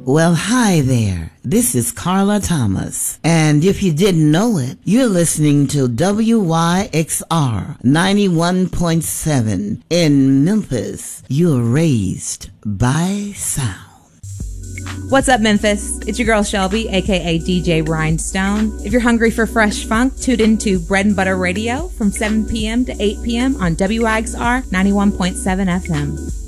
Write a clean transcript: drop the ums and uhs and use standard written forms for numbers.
Well, hi there. This is Carla Thomas. And if you didn't know it, you're listening to WYXR 91.7 in Memphis. You're raised by sound. What's up, Memphis? It's your girl Shelby, aka DJ Rhinestone. If you're hungry for fresh funk, tune into Bread and Butter Radio from 7 p.m. to 8 p.m. on WYXR 91.7 FM.